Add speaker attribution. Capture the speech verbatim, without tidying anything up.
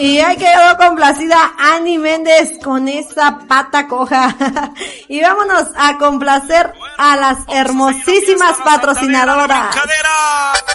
Speaker 1: Y ahí quedó complacida Ani Méndez con esa pata coja. Y vámonos a complacer a las hermosísimas patrocinadoras.